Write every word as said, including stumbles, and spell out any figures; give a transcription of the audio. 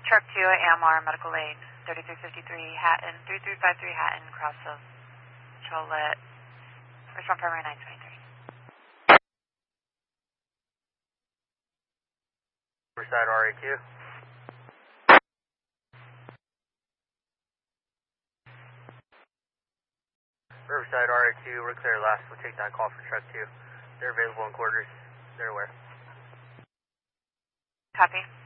Truck two at Amar Medical Lane, thirty-three fifty-three Hatton, thirty-three fifty-three Hatton, cross of Cholet, response primary nine twenty-three. Riverside R A Q. Riverside R A Q, we're clear last. We'll take that call for truck two. They're available in quarters. They're aware. Copy.